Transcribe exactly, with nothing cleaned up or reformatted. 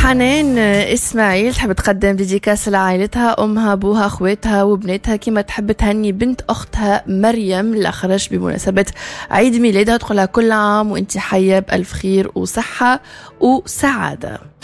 حنان إسماعيل تحب تقدم ديديكاس لعائلتها، أمها أبوها أخواتها وبناتها، كما تحب تهني بنت أختها مريم اللي خرج بمناسبة عيد ميلادها، تقولها كل عام وانت حية بألف خير وصحة وسعادة.